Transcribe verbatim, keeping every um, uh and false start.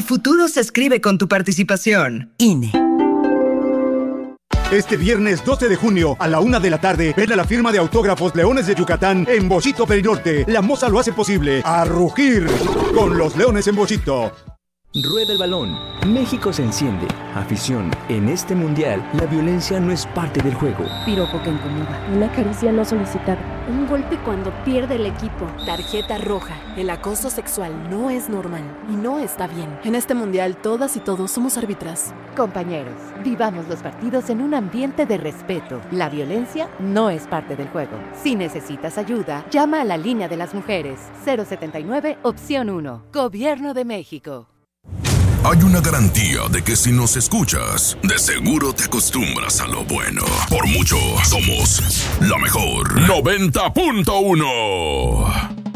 El futuro se escribe con tu participación. I N E. Este viernes doce de junio a la una de la tarde, ven a la firma de autógrafos Leones de Yucatán en Bochito Perinorte. La Moza lo hace posible. A rugir con los Leones en Bochito. Rueda el balón. México se enciende. Afición. En este mundial, la violencia no es parte del juego. Piropo que incomoda. Una caricia no solicitada. Un golpe cuando pierde el equipo. Tarjeta roja. El acoso sexual no es normal y no está bien. En este mundial, todas y todos somos árbitras. Compañeros, vivamos los partidos en un ambiente de respeto. La violencia no es parte del juego. Si necesitas ayuda, llama a la línea de las mujeres. cero setenta y nueve, opción uno. Gobierno de México. Hay una garantía de que si nos escuchas, de seguro te acostumbras a lo bueno. Por mucho, somos la mejor. noventa punto uno.